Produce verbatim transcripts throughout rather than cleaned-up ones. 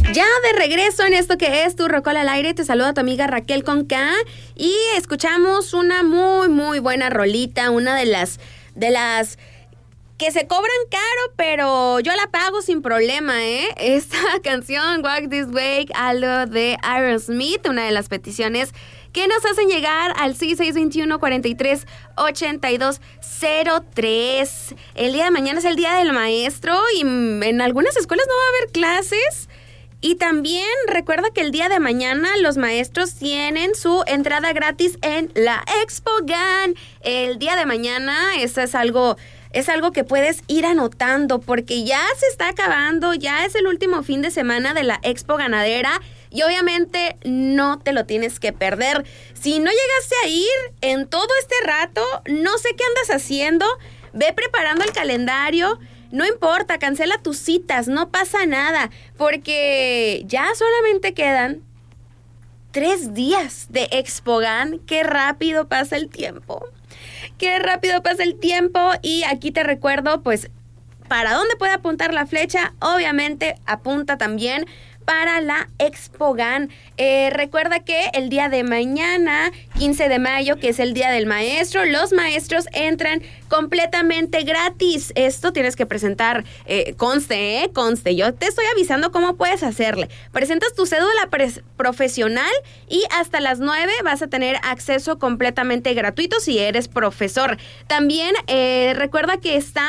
Ya de regreso en esto que es Tu Rocola al Aire, te saluda tu amiga Raquel con K y escuchamos una muy muy buena rolita, una de las de las que se cobran caro, pero yo la pago sin problema, ¿eh? Esta canción Walk This Way, algo de Aerosmith, una de las peticiones que nos hacen llegar al seis seis dos uno, cuatro tres, ocho dos cero tres. El día de mañana es el Día del Maestro y en algunas escuelas no va a haber clases. Y también recuerda que el día de mañana los maestros tienen su entrada gratis en la Expogan. El día de mañana, eso es algo, es algo que puedes ir anotando porque ya se está acabando, ya es el último fin de semana de la Expo Ganadera y obviamente no te lo tienes que perder. Si no llegaste a ir en todo este rato, no sé qué andas haciendo, ve preparando el calendario. No importa, cancela tus citas, no pasa nada, porque ya solamente quedan tres días de Expogan. Qué rápido pasa el tiempo, qué rápido pasa el tiempo. Y aquí te recuerdo, pues, para dónde puede apuntar la flecha. Obviamente, apunta también para la Expogan. Eh, recuerda que el día de mañana, quince de mayo, que es el Día del Maestro, los maestros entran completamente gratis. Esto tienes que presentar, eh, conste, eh, conste. Yo te estoy avisando cómo puedes hacerle. Presentas tu cédula pres- profesional y hasta las nueve vas a tener acceso completamente gratuito si eres profesor. También eh, recuerda que está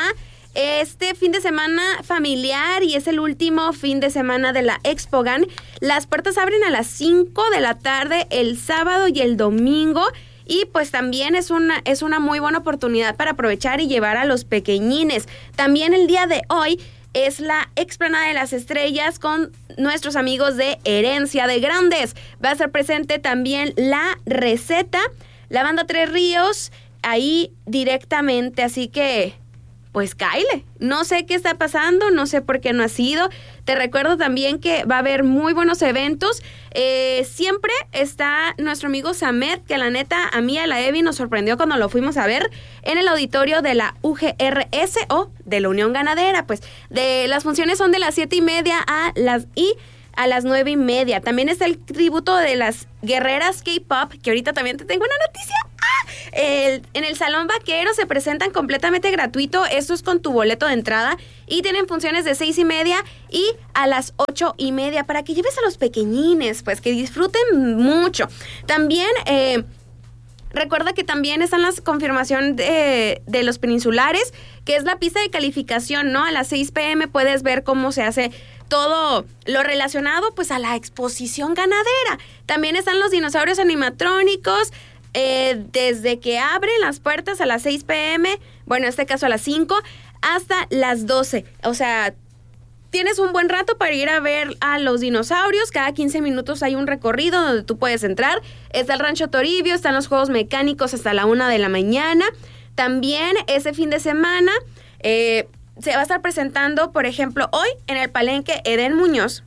este fin de semana familiar y es el último fin de semana de la Expogan. Las puertas abren a las cinco de la tarde el sábado y el domingo. Y pues también es una, es una muy buena oportunidad para aprovechar y llevar a los pequeñines. También el día de hoy es la Explanada de las Estrellas con nuestros amigos de Herencia de Grandes. Va a estar presente también La Receta, la banda Tres Ríos, ahí directamente, así que pues cáele. No sé qué está pasando, no sé por qué no ha sido. Te recuerdo también que va a haber muy buenos eventos. Eh, siempre está nuestro amigo Samet, que la neta a mí, a la Evi, nos sorprendió cuando lo fuimos a ver en el auditorio de la U G R S o de la Unión Ganadera. Pues de las funciones son de las siete y media a las y a las nueve y media. También está el tributo de las guerreras K-pop, que ahorita también te tengo una noticia. ¡Ah! El, en el Salón Vaquero se presentan completamente gratuito. Esto es con tu boleto de entrada. Y tienen funciones de seis y media y a las ocho y media para que lleves a los pequeñines, pues que disfruten mucho. También eh, recuerda que también están las confirmación de, de los peninsulares, que es la pista de calificación, ¿no? A las seis pm puedes ver cómo se hace todo lo relacionado pues a la exposición ganadera. También están los dinosaurios animatrónicos, eh, desde que abren las puertas a las seis pm, bueno, en este caso a las cinco, hasta las doce. O sea, tienes un buen rato para ir a ver a los dinosaurios. Cada quince minutos hay un recorrido donde tú puedes entrar. Está el Rancho Toribio, están los juegos mecánicos hasta la una de la mañana. También ese fin de semana eh, se va a estar presentando, por ejemplo, hoy en el Palenque Edén Muñoz,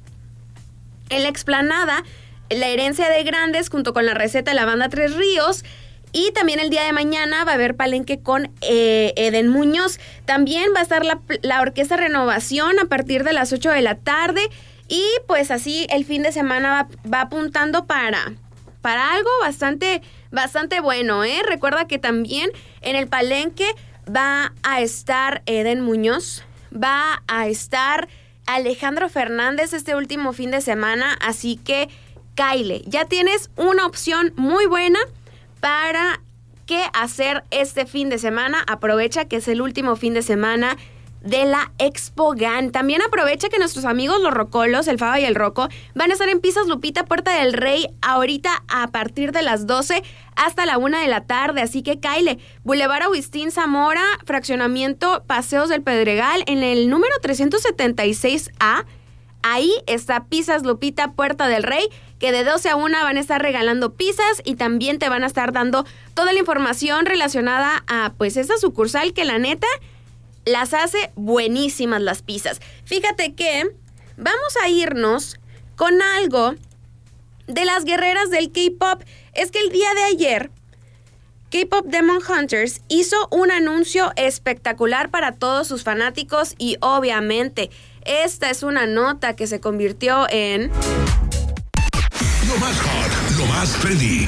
en la explanada, la Herencia de Grandes junto con La Receta de la banda Tres Ríos. Y también el día de mañana va a haber palenque con eh, Edén Muñoz. También va a estar la, la Orquesta Renovación a partir de las ocho de la tarde. Y pues así el fin de semana va, va apuntando para, para algo bastante, bastante bueno, ¿eh? Recuerda que también en el palenque va a estar Edén Muñoz, va a estar Alejandro Fernández este último fin de semana. Así que cáile, ya tienes una opción muy buena para qué hacer este fin de semana. Aprovecha que es el último fin de semana de la Expogan. También aprovecha que nuestros amigos los rocolos, el Faba y el Roco, van a estar en Pizzas Lupita, Puerta del Rey, ahorita a partir de las doce hasta la una de la tarde. Así que cáile. Boulevard Agustín Zamora, fraccionamiento Paseos del Pedregal, en el número trescientos setenta y seis A. Ahí está Pizzas Lupita, Puerta del Rey, que de doce a una van a estar regalando pizzas y también te van a estar dando toda la información relacionada a pues esa sucursal que la neta las hace buenísimas las pizzas. Fíjate que vamos a irnos con algo de las guerreras del K-pop. Es que el día de ayer K-Pop Demon Hunters hizo un anuncio espectacular para todos sus fanáticos y obviamente esta es una nota que se convirtió en... Lo más hot, lo más trendy.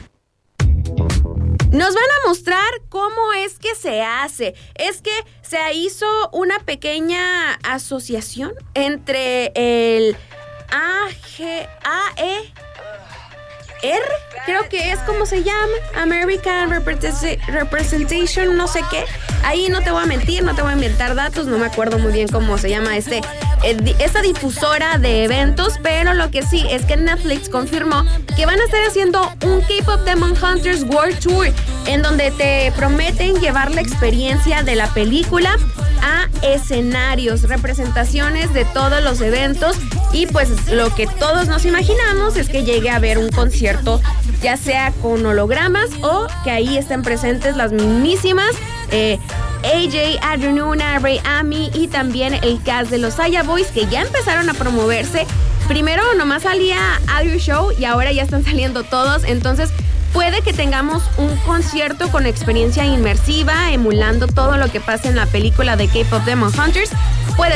Nos van a mostrar cómo es que se hace. Es que se hizo una pequeña asociación entre el A G A E R, creo que es como se llama, American Representation, no sé qué. Ahí no te voy a mentir, no te voy a inventar datos, no me acuerdo muy bien cómo se llama este, esta difusora de eventos, pero lo que sí es que Netflix confirmó que van a estar haciendo un K-Pop Demon Hunters World Tour, en donde te prometen llevar la experiencia de la película a escenarios, representaciones de todos los eventos, y pues lo que todos nos imaginamos es que llegue a haber un concierto, ya sea con hologramas o que ahí estén presentes las mismísimas eh, A J, Adriana, Ray Ami y también el cast de los Aya Boys, que ya empezaron a promoverse. Primero nomás salía Audio Show y ahora ya están saliendo todos, entonces puede que tengamos un concierto con experiencia inmersiva, emulando todo lo que pasa en la película de K-Pop Demon Hunters. Puede